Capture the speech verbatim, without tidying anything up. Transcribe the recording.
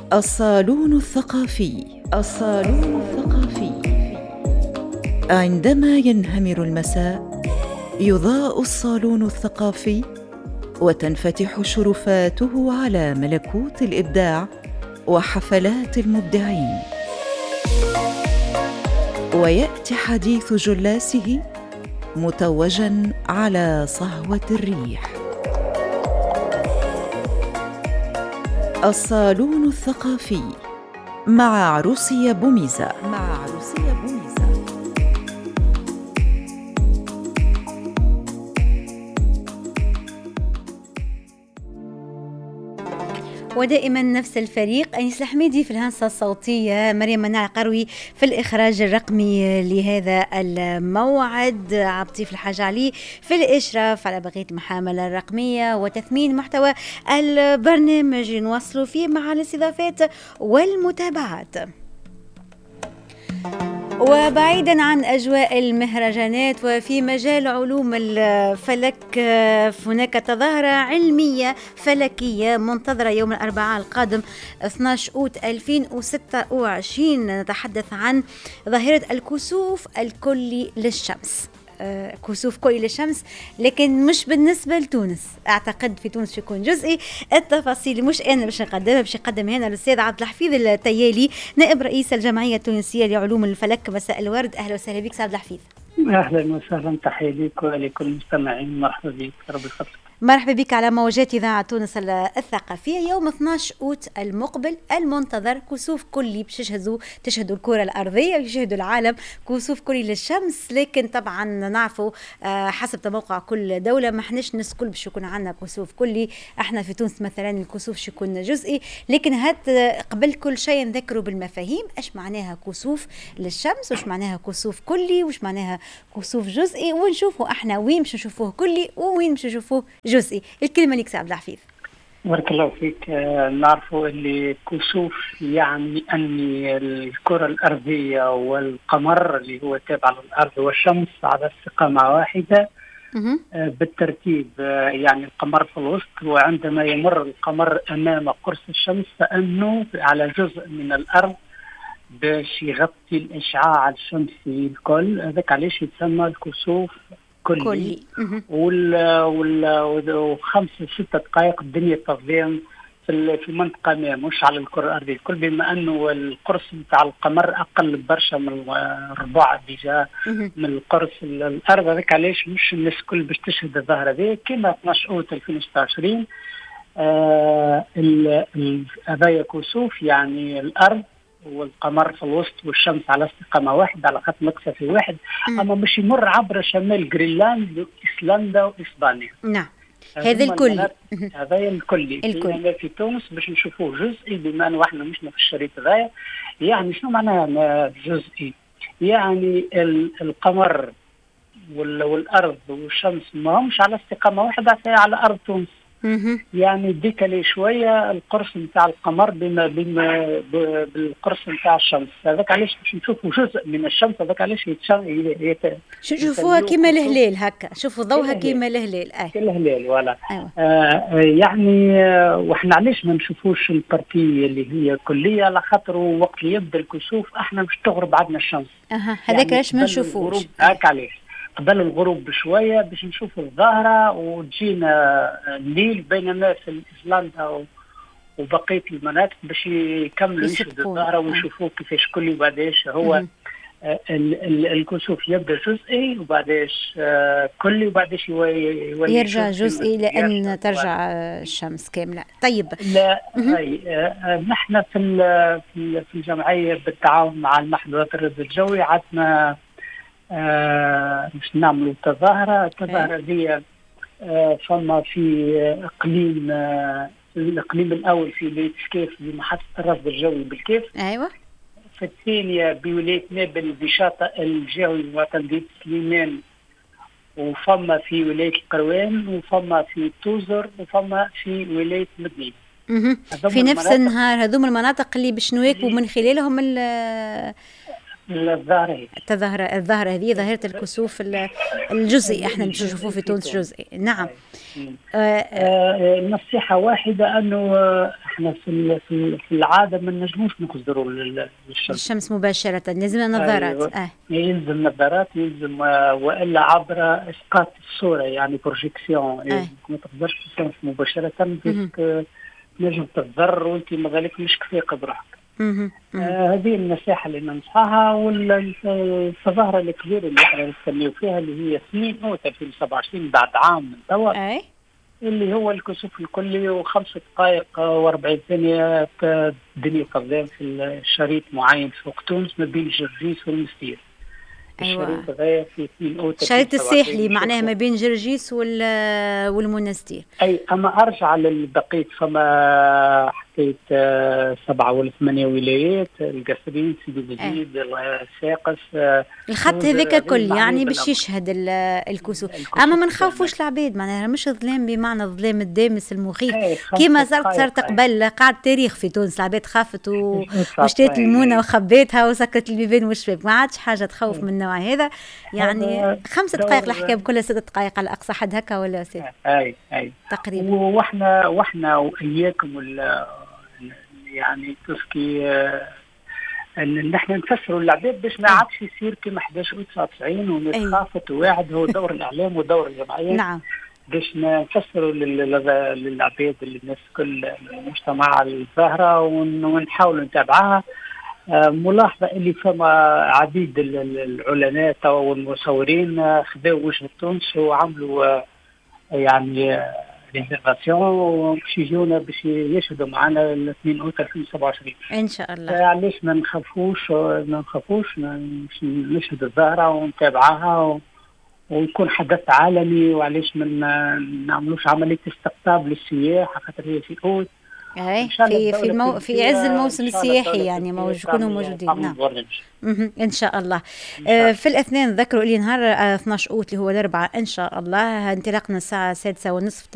الصالون الثقافي. الصالون الثقافي. عندما ينهمر المساء يضاء الصالون الثقافي وتنفتح شرفاته على ملكوت الإبداع وحفلات المبدعين، ويأتي حديث جلاسه متوجاً على صهوة الريح. الصالون الثقافي مع عروسية بوميزة. مع عروسية بوميزة. ودائما نفس الفريق، أنيس الحميدي في الهندسة الصوتية، مريم مناع قروي في الإخراج الرقمي لهذا الموعد، عبطيف الحاج علي في الإشراف على بقية المحاملة الرقمية وتثمين محتوى البرنامج نوصلوا فيه مع الاستضافات والمتابعات. وبعيدا عن أجواء المهرجانات وفي مجال علوم الفلك، هناك تظاهرة علمية فلكية منتظرة يوم الأربعاء القادم اثني عشر أوت ألفين وستة وعشرين. نتحدث عن ظاهرة الكسوف الكلي للشمس. كسوف كلي للشمس، لكن مش بالنسبة لتونس، أعتقد في تونس يكون جزئي. التفاصيل مش أنا باش نقدمها، باش يقدم هنا الأستاذ عبد الحفيظ التيالي، نائب رئيس الجمعية التونسية لعلوم الفلك. مساء الورد، أهلا وسهلا بك عبد الحفيظ. أهلا وسهلا، تحية لك ولكل المستمعين، مرحبا بك، ربي يخلصك. مرحبا بك على موجات إذاعة تونس الثقافية. يوم اثني عشر أوت المقبل المنتظر كسوف كلي باش يشهدوا تشهدوا الكرة الأرضية ويشهدوا العالم كسوف كلي للشمس، لكن طبعا نعرفوا حسب توقع كل دولة ما احناش الناس كل باش يكون عندنا كسوف كلي. احنا في تونس مثلا الكسوف باش يكون جزئي، لكن هات قبل كل شيء نذكروا بالمفاهيم. ايش معناها كسوف للشمس، وايش معناها كسوف كلي، وايش معناها كسوف جزئي، ونشوفوا احنا وين باش نشوفوه كلي وين باش نشوفوه جزئي. الكلمة لك عبد الحفيظ. بارك الله فيك. آه نعرفوا اللي كسوف يعني أن الكرة الأرضية والقمر اللي هو تابع للأرض والشمس على استقامة واحدة آه بالترتيب. آه يعني القمر في الوسط، وعندما يمر القمر أمام قرص الشمس فأنه على جزء من الأرض باش يغطي الإشعاع الشمسي الكل. هذاك علاش يتسمى الكسوف كلي, كلي. وال وال وخمسة ستة دقائق الدنيا تظلم في في المنطقة ما، مش على الكرة الأرضية الكل، بما أنه القرص بتاع القمر أقل برشا من الربع ديجا من القرص الأرض. هذاك علاش مش الناس الكل باش تشهد الظاهرة هذه. كما اثني عشر أوت ألفين وستة وعشرين هذايا كسوف يعني الأرض والقمر في الوسط والشمس على استقامة واحدة على خط مكسفي واحد، أما مش يمر عبر شمال جرينلاند وإيسلندا وإسبانيا. نعم، هذا الكل. هذا الكل الكل في تونس باش نشوفوه جزئي، بما أنه احنا مشنا في الشريط هذايا. يعني شنو معناها جزئي؟ يعني القمر والأرض والشمس ما همش على استقامة واحدة على أرض تونس. يعني ديكالي شويه القرص نتاع القمر بما بما بالقرص نتاع الشمس. هذاك علاش باش نشوفوا جزء من الشمس. هذاك علاش شوفوها كيما الهلال هكا، شوفوا ضوها كيما الهلال. اي الهلال ولا أيوة. آه يعني آه واحنا علاش ما نشوفوش البارتيه اللي هي كليه؟ على خاطر وقت اللي يبدا الكسوف احنا باش تغرب عندنا الشمس. اها هذاك علاش ما نشوفوش. هاك علاش قبل الغروب بشوية باش نشوف الظاهرة وتجينا الليل، بينما في إيسلندا وبقية المناطق باش يكملوا يشوفوا الظاهرة ويشوفوا كيفاش كل وبعديش هو الكسوف يبدأ جزئي وبعديش كلي وبعديش يرجع جزئي لأن ترجع الشمس كاملة. طيب لا هاي نحن في في الجمعية بالتعاون مع المحظورات الرد الجوي عندنا آه مش نعملوا تظاهرة. التظاهرة دي آه فما في اقليم آه الاقليم الاول في ولاية سكيف بمحطة الرصد الجوي بالكيف. ايوه. في الثانية بولاية نابل بشاطئ الجوي وتنظيف سليمان، وفما في ولاية القروان، وفما في توزر، وفما في ولاية مدنين. في نفس النهار هذوم المناطق اللي باش نواكبوا من خلالهم الظاهرة التظاهرة الظاهرة هذه ظاهرة الكسوف الجزئي، احنا نشوفوه في تونس جزئي. نعم. آه آه نصيحة واحدة أنه احنا في في العادة ما نجموش نخزروا للشمس الشمس مباشرة، لازم نظارات. آه. يلزم نظارات، يلزم وإلا عبر إسقاط الصورة يعني بروجيكسيون. آه. ما تقدرش الشمس مباشرة بس نجم تضر وانت مازالك مش كفاية بروحك. آه هذه النصيحة اللي ننصحها. والتظاهرة الكبيرة اللي احنا نستنيو فيها اللي هي اثنين أوت ألفين وسبعة وعشرين بعد عام من توا، أي اللي هو الكسوف الكلي، وخمسة دقائق وأربعين ثانية الدنيا قدام في الشريط معين فوق تونس ما بين جرجيس والمستير. أيوة. الشريط في اثنين أوت الشريط الساحلي معناها ما بين جرجيس والمنستير. أي أما أرجع للبقية فما حكيت سبعة ولا ثمانية ولايات، القصرين، سيدي بوزيد، الساقس، الخط هذاك كل يعني باش يشهد الكسوف. أما ما نخافوش العباد، معناها مش ظلام بمعنى الظلام الدامس المخيف كيما صارت صارت قبل. قاعد تاريخ في تونس العباد خافت واشتريت المونة وخبيتها وسكرت البيبان والشباب، ما عادش حاجة تخوف من النوع هذا. يعني خمس دقائق الحكاية بكل ست دقائق على أقصى حد هكا ولا ست. أي أي تقريبا. واحنا واحنا وإياكم يعني تسكي ان نحن نفسروا العباد باش ما عادش يصير كما أحد عشر وتسعة وتسعين والناس خافت وواعد. هو دور الاعلام ودور الجمعيات. نعم. باش نفسروا للعباد الناس كل المجتمع الظاهره ونحاولوا نتابعها. ملاحظه اللي فما عديد العلماء والمصورين خذوا وجه تونس وعملوا يعني ريزيرفاسيون باش يجونا باش يشهدوا معنا الاثنين أوت ألفين وسبعة وعشرين ان شاء الله. علاش ما نخافوش ما نخافوش نشهد الظاهره ونتابعها ويكون حدث عالمي. وعلاش ما نعملوش عمليه استقطاب للسياح خاطر هي في أوت. اي في في المو... في عز الموسم السياحي يعني موجود يكونوا موجودين. نعم ان شاء الله. آه في الاثنين ذكروا لي نهار اثناش أوت اللي هو الاربعاء ان شاء الله انطلاقنا الساعه السادسة ونصف